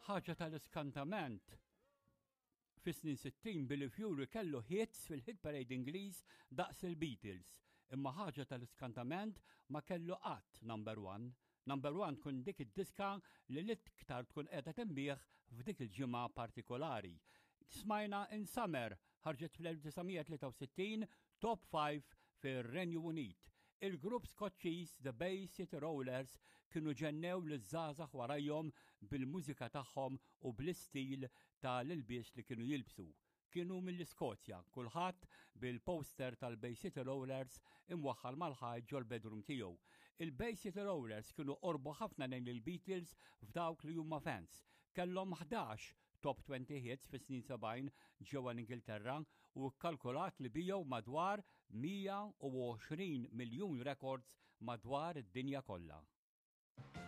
ħaġa tal-iskantament. Fis-snin 60 Billy Fury kellu hits fil-hit parade Ingliż daqs il-Beatles, imma ħaġa tal-iskantament ma kellu qatt number one. Number one tkun dik id-diska li l-iktar tkun qiegħda tinbigħ f'dik il-ġimgħa partikolari. Smajna In Summer ħarġet fl-1963 top 5 fir-Renju Unit. Il-grupp Skoċċiż The Bay City Rollers kienu ġennew liż-żgħażagħ warajhom bil-mużika tagħhom u bl-istil tal-ilbies li kienu jilbsu. Kienu mill-Iskozja, kulħadd bil-poster tal-Bay City Rollers imwaħħal mal-ħajt ġol bedroom tiegħu. Il-Bay City Rollers kienu qorbu ħafna lejn il-Beatles f'dawk li huma fans. Kellhom 11 top 20 hits fis-snin 70 ġewwa l-Ingilterra u kkalkulat li bijew madwar 120 miljun records madwar id-dinja kollha.